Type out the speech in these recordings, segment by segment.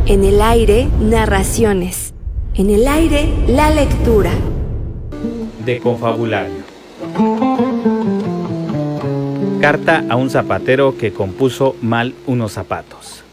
En el aire, narraciones. En el aire, la lectura. De Confabulario. Carta a un zapatero que compuso mal unos zapatos.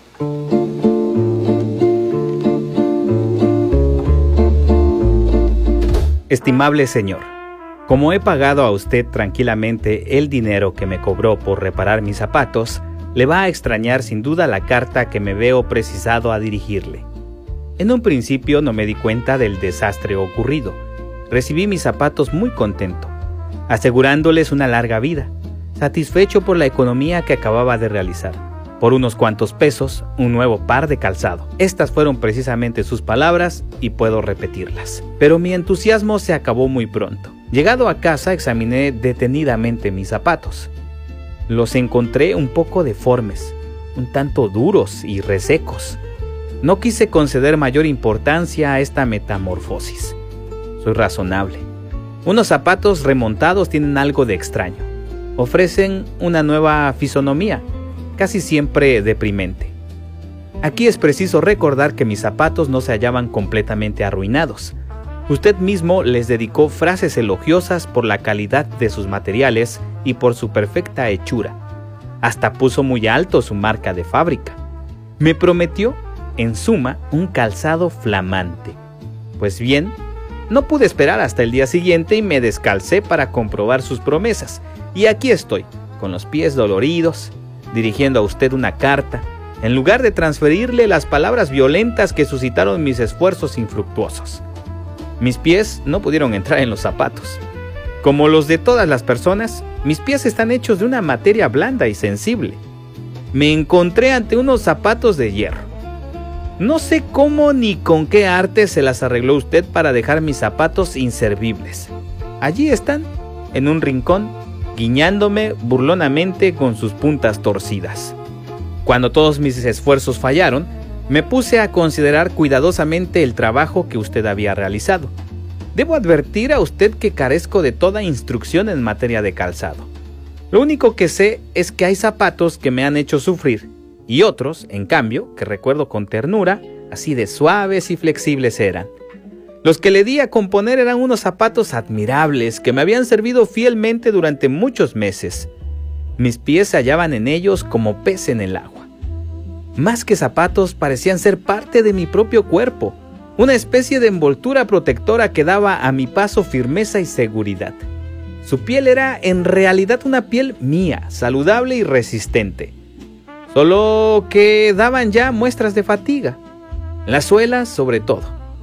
Estimable señor, como he pagado a usted tranquilamente el dinero que me cobró por reparar mis zapatos, le va a extrañar sin duda la carta que me veo precisado a dirigirle. En un principio no me di cuenta del desastre ocurrido. Recibí mis zapatos muy contento, asegurándoles una larga vida, satisfecho por la economía que acababa de realizar. Por unos cuantos pesos, un nuevo par de calzado. Estas fueron precisamente sus palabras y puedo repetirlas. Pero mi entusiasmo se acabó muy pronto. Llegado a casa, examiné detenidamente mis zapatos. Los encontré un poco deformes, un tanto duros y resecos. No quise conceder mayor importancia a esta metamorfosis. Soy razonable. Unos zapatos remontados tienen algo de extraño. Ofrecen una nueva fisonomía, casi siempre deprimente. Aquí es preciso recordar que mis zapatos no se hallaban completamente arruinados. Usted mismo les dedicó frases elogiosas por la calidad de sus materiales y por su perfecta hechura. Hasta puso muy alto su marca de fábrica. Me prometió, en suma, un calzado flamante. Pues bien, no pude esperar hasta el día siguiente y me descalcé para comprobar sus promesas. Y aquí estoy, con los pies doloridos, dirigiendo a usted una carta, en lugar de transferirle las palabras violentas que suscitaron mis esfuerzos infructuosos. Mis pies no pudieron entrar en los zapatos. Como los de todas las personas, mis pies están hechos de una materia blanda y sensible. Me encontré ante unos zapatos de hierro. No sé cómo ni con qué arte se las arregló usted para dejar mis zapatos inservibles. Allí están, en un rincón, guiñándome burlonamente con sus puntas torcidas. Cuando todos mis esfuerzos fallaron, me puse a considerar cuidadosamente el trabajo que usted había realizado. Debo advertir a usted que carezco de toda instrucción en materia de calzado. Lo único que sé es que hay zapatos que me han hecho sufrir y otros, en cambio, que recuerdo con ternura, así de suaves y flexibles eran. Los que le di a componer eran unos zapatos admirables que me habían servido fielmente durante muchos meses. Mis pies se hallaban en ellos como pez en el agua. Más que zapatos, parecían ser parte de mi propio cuerpo, una especie de envoltura protectora que daba a mi paso firmeza y seguridad. Su piel era en realidad una piel mía, saludable y resistente, solo que daban ya muestras de fatiga, las suelas sobre todo.